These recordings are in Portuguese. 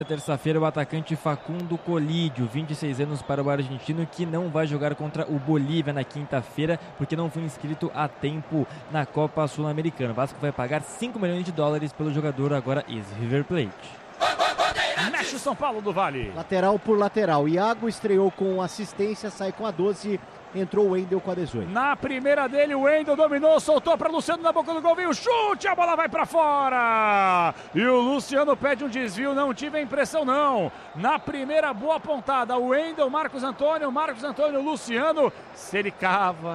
Terça-feira, o atacante Facundo Colidio, 26 anos, para o argentino, que não vai jogar contra o Bolívia na quinta-feira, porque não foi inscrito a tempo na Copa Sul-Americana. O Vasco vai pagar $5 milhões pelo jogador, agora ex-River Plate. Mexe o São Paulo do Vale. Lateral por lateral. Iago estreou com assistência, sai com a 12. Entrou o Wendel com a 18. Na primeira dele, o Wendel dominou, soltou para Luciano na boca do gol, veio o chute, a bola vai para fora. E o Luciano pede um desvio, não tive a impressão não. Na primeira boa pontada, o Wendel, Marcos Antônio, Luciano. Se ele cava,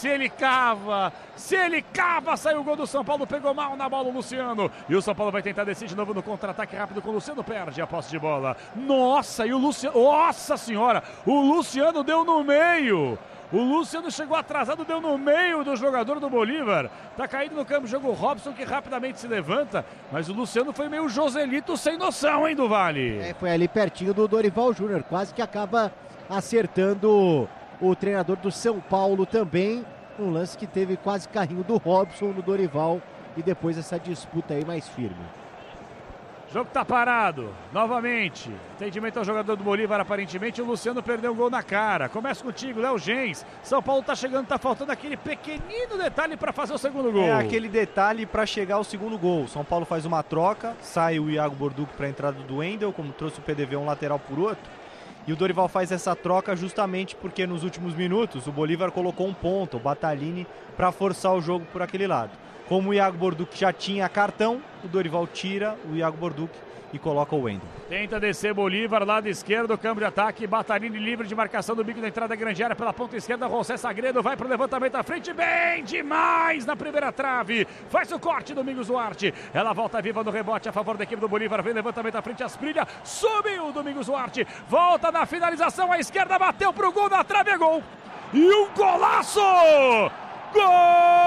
saiu o gol do São Paulo, pegou mal na bola o Luciano. E o São Paulo vai tentar descer de novo no contra-ataque rápido com o Luciano, perde a posse de bola. Nossa, e o Luciano, nossa senhora, o Luciano deu no meio. O Luciano chegou atrasado, deu no meio do jogador do Bolívar. Tá caído no campo, jogou o Robson, que rapidamente se levanta. Mas o Luciano foi meio Joselito sem noção, hein, do Vale? Foi ali pertinho do Dorival Júnior, quase que acaba acertando o treinador do São Paulo também. Um lance que teve quase carrinho do Robson no Dorival e depois essa disputa aí mais firme. O jogo tá parado, novamente, atendimento ao jogador do Bolívar, aparentemente o Luciano perdeu o gol na cara. Começa contigo, Léo Gens. São Paulo tá chegando, tá faltando aquele pequenino detalhe para fazer o segundo gol. É aquele detalhe para chegar ao segundo gol. São Paulo faz uma troca, sai o Iago Borduc para a entrada do Wendel, como trouxe o PDV um lateral por outro. E o Dorival faz essa troca justamente porque nos últimos minutos o Bolívar colocou um ponta, o Batalini, para forçar o jogo por aquele lado. Como o Iago Borduc já tinha cartão, o Dorival tira o Iago Borduc e coloca o Wendel. Tenta descer Bolívar, lado esquerdo, câmbio de ataque, Batalini livre de marcação do bico da entrada da grande área pela ponta esquerda, José Sagredo vai pro levantamento à frente, bem demais na primeira trave, faz o corte Domingos Duarte, ela volta viva no rebote a favor da equipe do Bolívar, vem levantamento à frente, Asprilla, subiu o Domingos Duarte, volta na finalização à esquerda, bateu pro gol, na trave, é gol, e um golaço! Gol!